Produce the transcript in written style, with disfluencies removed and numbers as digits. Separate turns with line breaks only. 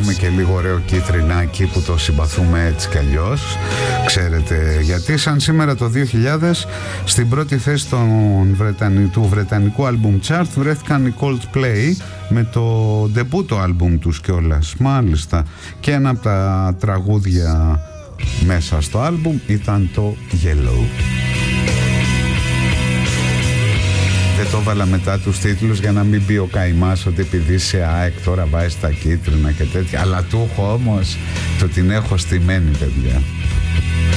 βάλαμε και λίγο ωραίο κίτρινάκι που το συμπαθούμε έτσι κι αλλιώς. Ξέρετε γιατί? Σαν σήμερα το 2000 στην πρώτη θέση του βρετανικού album chart βρέθηκαν οι Coldplay με το ντεμπούτο άλμπουμ τους κιόλας. Μάλιστα. Και ένα από τα τραγούδια μέσα στο άλμπουμ ήταν το Yellow. Δεν το έβαλα μετά τους τίτλους για να μην πει ο καημάς ότι επειδή σε ΑΕΚ τώρα βάζει τα κίτρινα και τέτοια. Αλλά του έχω όμως, το την έχω στημένη, παιδιά.